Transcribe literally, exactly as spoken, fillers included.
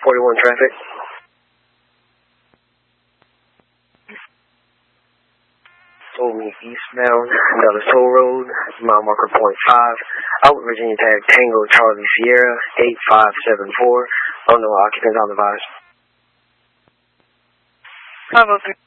forty-one traffic. Moving eastbound down the toll road, mile marker point five. Out Virginia tag Tango Charlie Sierra eight five seven four. Oh no, occupants on the advised. five oh three.